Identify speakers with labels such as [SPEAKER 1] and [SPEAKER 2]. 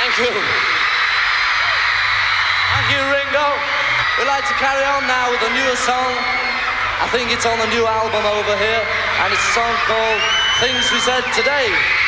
[SPEAKER 1] Thank you.
[SPEAKER 2] Thank you, Ringo. We'd like to carry on now with a newer song. I think it's on the new album over here, and it's a song called Things We Said Today.